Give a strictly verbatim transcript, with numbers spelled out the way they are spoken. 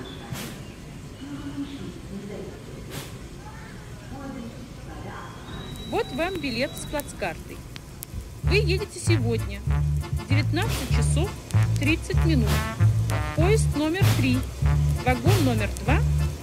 Вот вам билет с плацкартой. Вы едете сегодня в девятнадцать часов тридцать минут. Поезд номер три, вагон номер два.